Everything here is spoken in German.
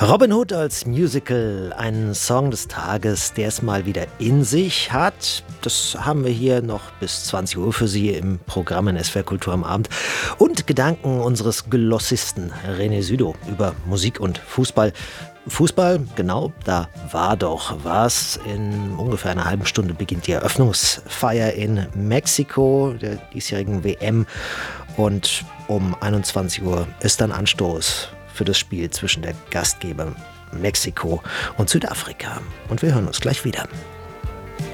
Robin Hood als Musical, ein Song des Tages, der es mal wieder in sich hat. Das haben wir hier noch bis 20 Uhr für Sie im Programm in SWR Kultur am Abend. Und Gedanken unseres Glossisten René Südow über Musik und Fußball. Fußball, genau, da war doch was. In ungefähr einer halben Stunde beginnt die Eröffnungsfeier in Mexiko, der diesjährigen WM. Und um 21 Uhr ist dann Anstoß für das Spiel zwischen der Gastgeber Mexiko und Südafrika. Und wir hören uns gleich wieder.